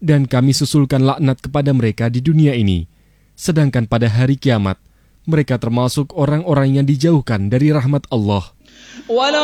Dan kami susulkan laknat kepada mereka di dunia ini. Sedangkan pada hari kiamat, mereka termasuk orang-orang yang dijauhkan dari rahmat Allah.